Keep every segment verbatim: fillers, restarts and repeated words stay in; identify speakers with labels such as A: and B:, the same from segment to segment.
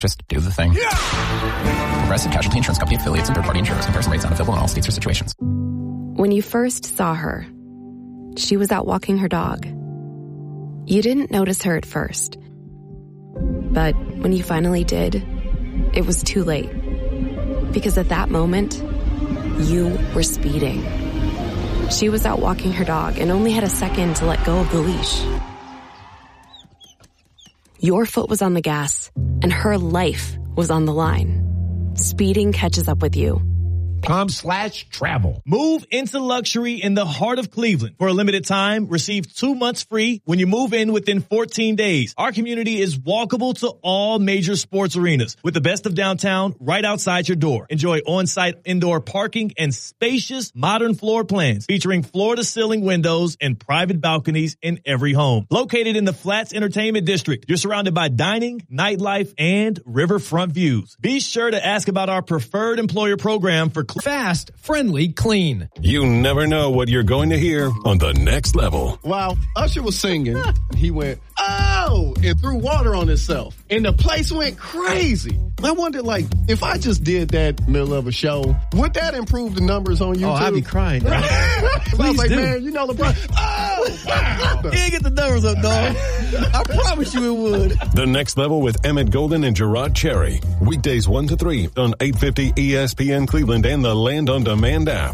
A: Just do the thing. Progressive Casualty Insurance Company affiliates and third-party insurers. Comparison rates not available in all states or situations.
B: When you first saw her, she was out walking her dog. You didn't notice her at first. But when you finally did, it was too late. Because at that moment, you were speeding. She was out walking her dog and only had a second to let go of the leash. Your foot was on the gas, and her life was on the line. Speeding catches up with you.
C: Com slash travel.
D: Move into luxury in the heart of Cleveland. For a limited time, receive two months free when you move in within fourteen days. Our community is walkable to all major sports arenas with the best of downtown right outside your door. Enjoy on-site indoor parking and spacious modern floor plans featuring floor-to-ceiling windows and private balconies in every home. Located in the Flats Entertainment District, you're surrounded by dining, nightlife, and riverfront views. Be sure to ask about our preferred employer program for
C: fast, friendly, clean.
E: You never know what you're going to hear on The Next Level.
F: Wow, Usher was singing, and he went, oh, and threw water on himself. And the place went crazy. I wondered, like, if I just did that middle of a show, would that improve the numbers on YouTube?
G: Oh, I'd be crying.
F: I was like,
G: do.
F: man, you know LeBron. Oh, wow.
G: You ain't get the numbers up, dog. I promise you it would.
E: The Next Level with Emmett Golden and Gerard Cherry. Weekdays one to three on eight fifty E S P N Cleveland and the Land on Demand app.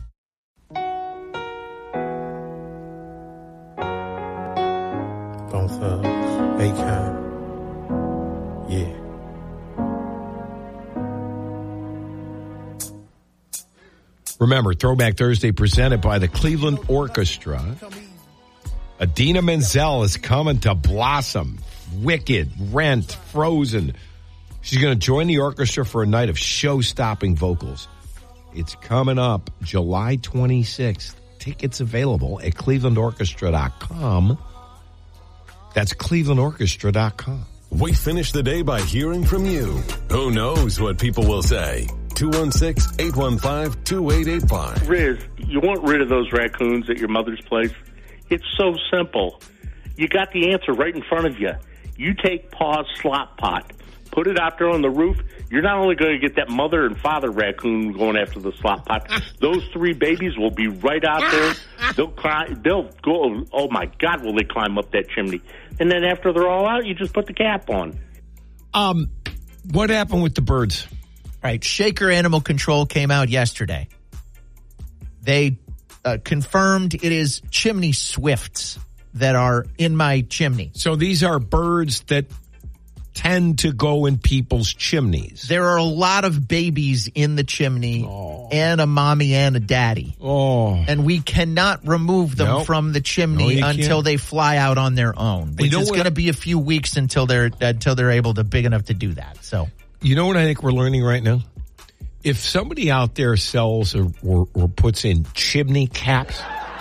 G: Both of Akon. Yeah.
C: Remember, Throwback Thursday presented by the Cleveland Orchestra. Idina Menzel is coming to Blossom, Wicked, Rent, Frozen. She's going to join the orchestra for a night of show-stopping vocals. It's coming up July twenty-sixth. Tickets available at cleveland orchestra dot com. That's cleveland orchestra dot com.
E: We finish the day by hearing from you. Who knows what people will say? two one six, eight one five, two eight eight five.
H: Riz, you want rid of those raccoons at your mother's place? It's so simple. You got the answer right in front of you. You take Paw's slop pot, put it out there on the roof. You're not only going to get that mother and father raccoon going after the slop pot. Those three babies will be right out there. They'll climb. They'll go. Oh my God, will they climb up that chimney? And then after they're all out, you just put the cap on.
C: Um, what happened with the birds?
G: Right, Shaker Animal Control came out yesterday. They uh, confirmed it is chimney swifts that are in my chimney.
C: So these are birds that tend to go in people's chimneys.
G: There are a lot of babies in the chimney, oh. and a mommy and a daddy.
C: Oh.
G: And we cannot remove them nope. from the chimney no, until can't. they fly out on their own, which is going to be a few weeks until they're until they're able to big enough to do that. So,
C: you know what I think we're learning right now? If somebody out there sells or, or, or puts in chimney caps,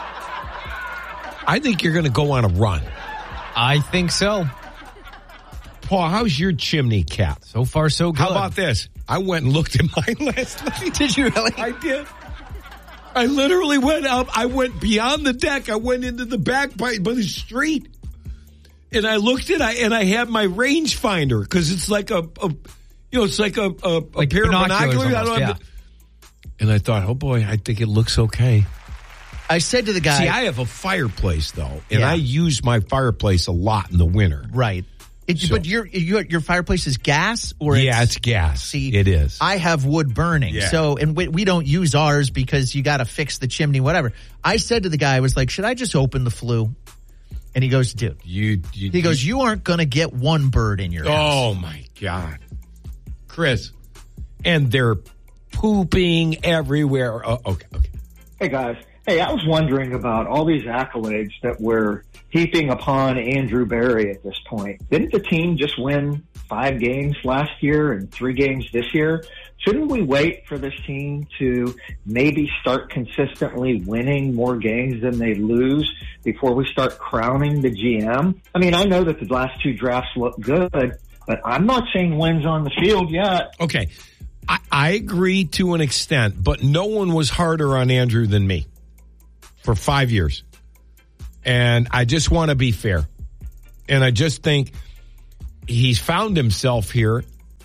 C: I think you're going to go on a run.
I: I think so.
C: Paul, how's your chimney cap?
I: So far, so good.
C: How about this? I went and looked at mine last night.
G: Did you really?
C: I did. I literally went up. I went beyond the deck. I went into the back by, by the street. And I looked at it, and I had my rangefinder because it's like a, a, you know, it's like a, a, a
I: like
C: pair of binoculars.
I: Almost,
C: I don't
I: yeah.
C: have to, and I thought, oh boy, I think it looks okay.
G: I said to the guy,
C: see, I have a fireplace though, and
G: yeah.
C: I use my fireplace a lot in the winter.
G: Right. It, so, but your, your your fireplace is gas, or
C: yeah,
G: it's,
C: it's gas.
G: See,
C: it is.
G: I have wood burning,
C: yeah.
G: so and we, we don't use ours because you got to fix the chimney, whatever. I said to the guy, I was like, "Should I just open the flue?" And he goes, "Dude,
C: you." you
G: he goes, "You aren't going to get one bird in your house."
C: Oh my God, Chris, and they're pooping everywhere. Oh, okay, okay.
J: Hey guys, hey, I was wondering about all these accolades that we're heaping upon Andrew Berry at this point. Didn't the team just win five games last year and three games this year? Shouldn't we wait for this team to maybe start consistently winning more games than they lose before we start crowning the G M? I mean, I know that the last two drafts look good, but I'm not seeing wins on the field yet.
C: Okay. I, I agree to an extent, but no one was harder on Andrew than me for five years. And I just want to be fair. And I just think he's found himself here.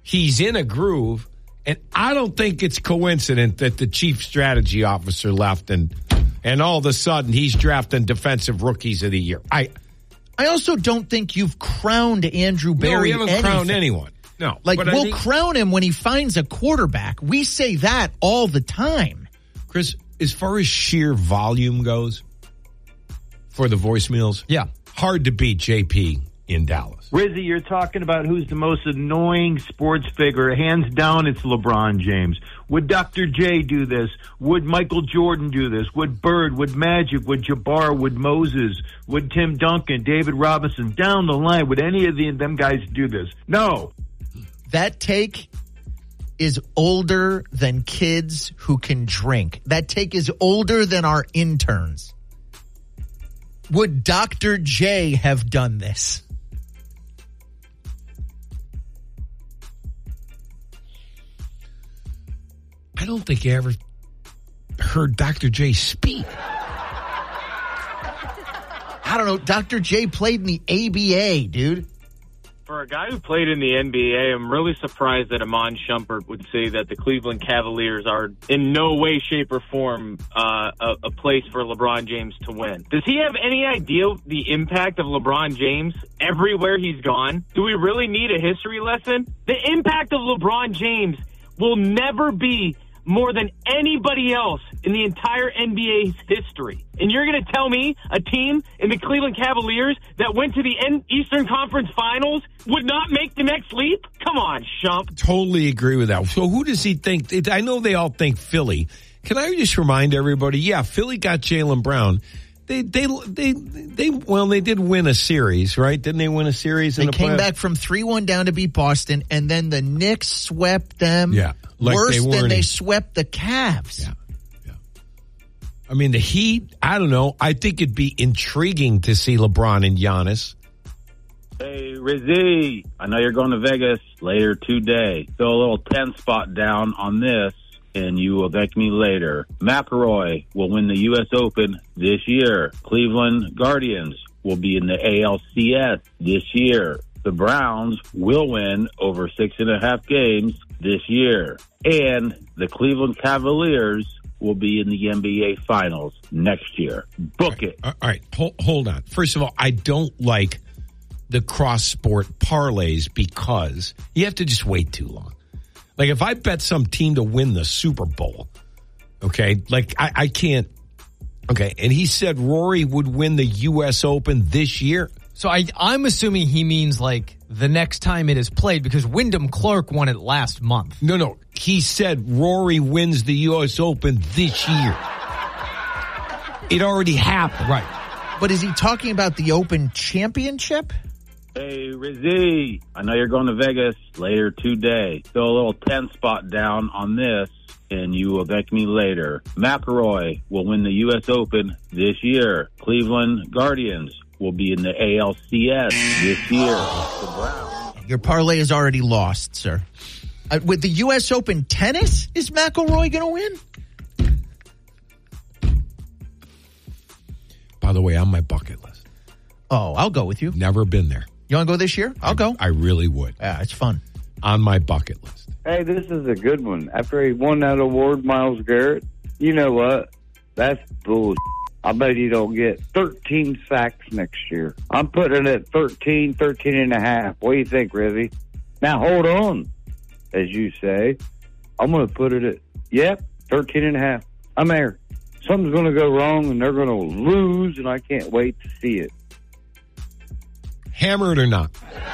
C: he's in a groove, and I don't think it's coincident that the chief strategy officer left and and all of a sudden he's drafting defensive rookies of the year. I
G: I also don't think you've crowned Andrew Berry.
C: No, we haven't
G: anything.
C: crowned anyone. No.
G: Like,
C: but
G: we'll
C: think,
G: crown him when he finds a quarterback. We say that all the time.
C: Chris, as far as sheer volume goes for the voicemails,
I: yeah,
C: hard to beat J P in Dallas.
K: Rizzy, you're talking about who's the most annoying sports figure. Hands down, it's LeBron James. Would Doctor J do this? Would Michael Jordan do this? Would Bird? Would Magic? Would Jabbar? Would Moses? Would Tim Duncan? David Robinson? Down the line, would any of the, them guys do this? No.
G: That take is older than kids who can drink. That take is older than our interns. Would Doctor J have done this?
C: I don't think you ever heard Doctor J speak.
G: I don't know. Doctor J played in the A B A, dude.
L: For a guy who played in the N B A, I'm really surprised that Iman Shumpert would say that the Cleveland Cavaliers are in no way, shape, or form uh, a, a place for LeBron James to win. Does he have any idea the impact of LeBron James everywhere he's gone? Do we really need a history lesson? The impact of LeBron James will never be more than anybody else in the entire N B A's history. And you're going to tell me a team in the Cleveland Cavaliers that went to the Eastern Conference Finals would not make the next leap? Come on, Shump.
C: Totally agree with that. So who does he think? I know they all think Philly. Can I just remind everybody, yeah, Philly got Jaylen Brown. They, they, they, they, well, they did win a series, right? Didn't they win a series?
G: They
C: in the
G: came
C: playoffs?
G: back from three one down to beat Boston, and then the Knicks swept them.
C: Yeah. Like
G: worse
C: they
G: than they
C: in.
G: swept the Cavs.
C: Yeah. Yeah. I mean, the Heat, I don't know. I think it'd be intriguing to see LeBron and Giannis.
M: Hey, Rizzy, I know you're going to Vegas later today. Throw a little ten spot down on this, and you will thank me later. McElroy will win the U S Open this year. Cleveland Guardians will be in the A L C S this year. The Browns will win over six and a half games this year. And the Cleveland Cavaliers will be in the N B A Finals next year. Book
C: all right,
M: it.
C: All right, hold, hold on. First of all, I don't like the cross-sport parlays because you have to just wait too long. Like, if I bet some team to win the Super Bowl, okay, like, I, I can't. Okay, and he said Rory would win the U S Open this year.
I: So I, I'm assuming he means like the next time it is played because Wyndham Clark won it last month.
C: No, no. He said Rory wins the U S Open this year. It already happened.
I: Right.
G: But is he talking about the Open Championship?
M: Hey, Rizzy, I know you're going to Vegas later today. Throw a little ten spot down on this, and you will thank me later. McElroy will win the U S Open this year. Cleveland Guardians will be in the A L C S this year. The Browns.
G: Your parlay is already lost, sir. Uh, with the U S Open tennis, is McElroy going to win?
C: By the way, on my bucket list.
G: Oh, I'll go with you.
C: Never been there.
G: You want to go this year? I'll
C: I,
G: go.
C: I really would.
G: Yeah, it's fun.
C: On my bucket list.
N: Hey, this is a good one. After he won that award, Myles Garrett, you know what? That's bullshit. I bet he don't get thirteen sacks next year. I'm putting it at thirteen, thirteen and a half. What do you think, Rizzy? Now, hold on, as you say. I'm going to put it at, yep, thirteen and a half. I'm there. Something's going to go wrong, and they're going to lose, and I can't wait to see it.
C: Hammer it or not?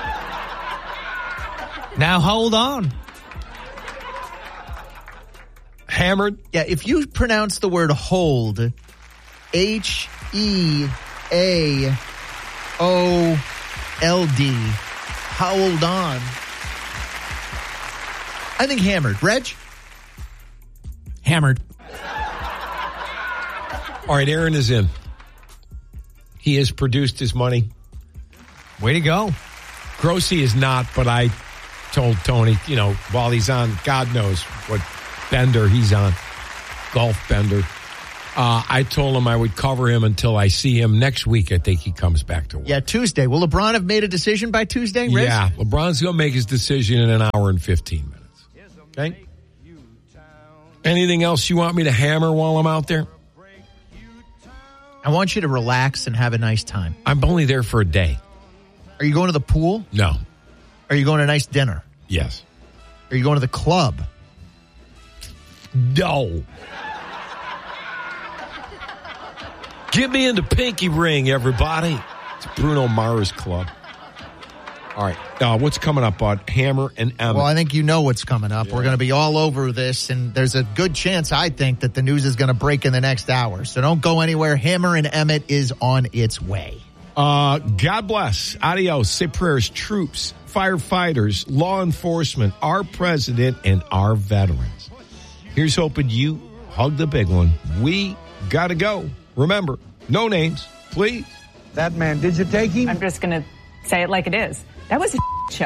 I: Now hold on.
C: Hammered?
G: Yeah, if you pronounce the word hold, H E A O L D, hold on. I think hammered. Reg?
I: Hammered.
C: All right, Aaron is in. He has produced his money.
I: Way to go.
C: Grossi is not, but I told Tony, you know, while he's on, God knows what bender he's on. Golf bender. Uh, I told him I would cover him until I see him next week. I think he comes back to work.
G: Yeah, Tuesday. Will LeBron have made a decision by Tuesday, Riz?
C: Yeah, LeBron's going to make his decision in an hour and fifteen minutes. Okay? Anything else you want me to hammer while I'm out there?
G: I want you to relax and have a nice time.
C: I'm only there for a day.
G: Are you going to the pool?
C: No.
G: Are you going to a nice dinner?
C: Yes.
G: Are you going to the club?
C: No. Get me into Pinky Ring, everybody. It's Bruno Mars Club. All right. Uh, what's coming up, Bud? Hammer and Emmett.
G: Well, I think you know what's coming up. Yeah. We're going to be all over this, and there's a good chance, I think, that the news is going to break in the next hour. So don't go anywhere. Hammer and Emmett is on its way.
C: Uh, God bless. Adios. Say prayers. Troops, firefighters, law enforcement, our president, and our veterans. Here's hoping you hug the big one. We got to go. Remember, no names, please.
O: That man, did you take him?
P: I'm just going to say it like it is. That was a show.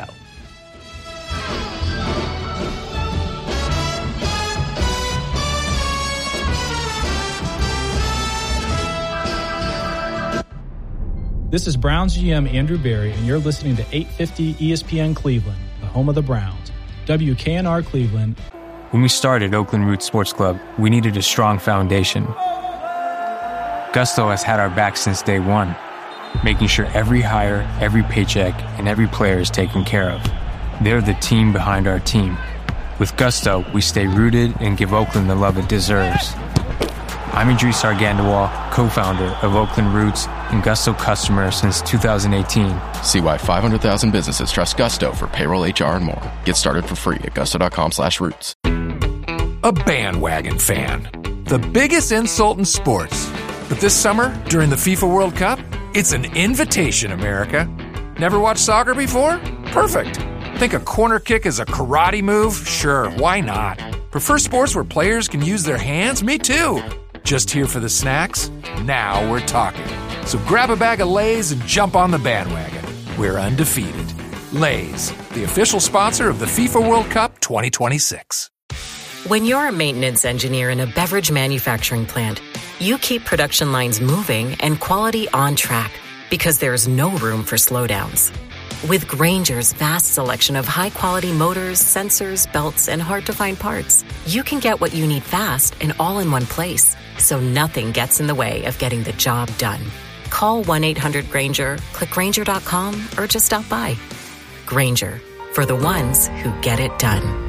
Q: This is Browns G M Andrew Berry, and you're listening to eight fifty E S P N Cleveland, the home of the Browns. W K N R Cleveland.
R: When we started Oakland Roots Sports Club, we needed a strong foundation. Gusto has had our back since day one, making sure every hire, every paycheck, and every player is taken care of. They're the team behind our team. With Gusto, we stay rooted and give Oakland the love it deserves. I'm Idris Argandawal, co-founder of Oakland Roots and Gusto customer since two thousand eighteen.
A: See why five hundred thousand businesses trust Gusto for payroll, H R, and more. Get started for free at gusto.com slash roots.
S: A bandwagon fan. The biggest insult in sports. But this summer, during the FIFA World Cup, it's an invitation, America. Never watched soccer before? Perfect. Think a corner kick is a karate move? Sure, why not? Prefer sports where players can use their hands? Me too. Just here for the snacks? Now we're talking. So grab a bag of Lay's and jump on the bandwagon. We're undefeated. Lay's, the official sponsor of the FIFA World Cup twenty twenty-six.
T: When you're a maintenance engineer in a beverage manufacturing plant, you keep production lines moving and quality on track because there's no room for slowdowns. With Grainger's vast selection of high-quality motors, sensors, belts, and hard-to-find parts, you can get what you need fast and all in one place, so nothing gets in the way of getting the job done. Call one eight hundred Grainger, click Grainger dot com, or just stop by. Grainger, for the ones who get it done.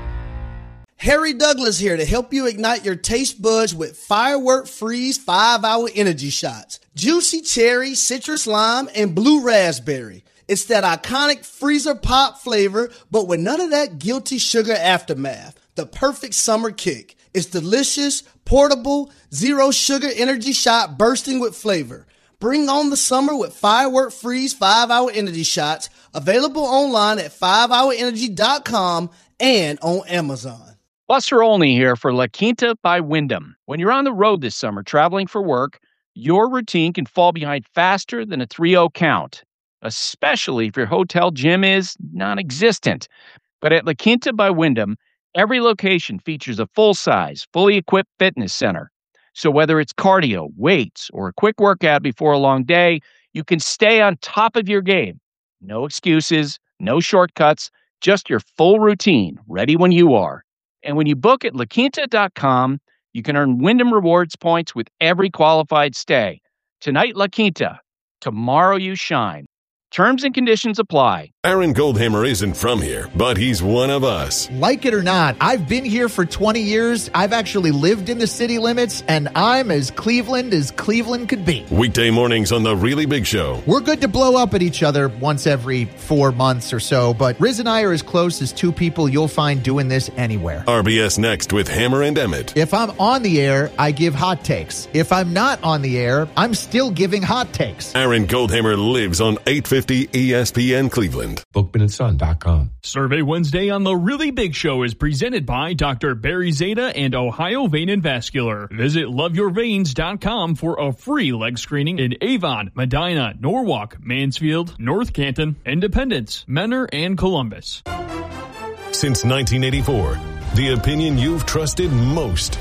U: Harry Douglas here to help you ignite your taste buds with Firework Freeze five hour Energy Shots. Juicy cherry, citrus lime, and blue raspberry. It's that iconic freezer pop flavor, but with none of that guilty sugar aftermath. The perfect summer kick. It's delicious, portable, zero sugar energy shot bursting with flavor. Bring on the summer with Firework Freeze five hour Energy Shots. Available online at five hour energy dot com and on Amazon.
V: Buster Olney here for La Quinta by Wyndham. When you're on the road this summer traveling for work, your routine can fall behind faster than a three oh count, especially if your hotel gym is non-existent. But at La Quinta by Wyndham, every location features a full-size, fully equipped fitness center. So whether it's cardio, weights, or a quick workout before a long day, you can stay on top of your game. No excuses, no shortcuts, just your full routine, ready when you are. And when you book at La Quinta dot com, you can earn Wyndham Rewards points with every qualified stay. Tonight, La Quinta. Tomorrow, you shine. Terms and conditions apply.
E: Aaron Goldhammer isn't from here, but he's one of us.
G: Like it or not, I've been here for twenty years. I've actually lived in the city limits, and I'm as Cleveland as Cleveland could be.
E: Weekday mornings on The Really Big Show.
G: We're good to blow up at each other once every four months or so, but Riz and I are as close as two people you'll find doing this anywhere.
E: R B S Next with Hammer and Emmett.
G: If I'm on the air, I give hot takes. If I'm not on the air, I'm still giving hot takes.
E: Aaron Goldhammer lives on eight fifty E S P N Cleveland.
C: bookman and son dot com.
W: Survey Wednesday on The Really Big Show is presented by Doctor Barry Zeta and Ohio Vein and Vascular. Visit love your veins dot com for a free leg screening in Avon, Medina, Norwalk, Mansfield, North Canton, Independence, Menor, and Columbus.
E: Since nineteen eighty-four, the opinion you've trusted most.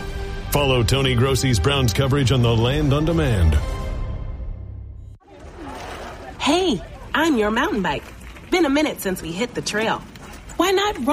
E: Follow Tony Grossi's Browns coverage on the Land on Demand.
B: Hey, I'm your mountain bike. Been a minute since we hit the trail. Why not run?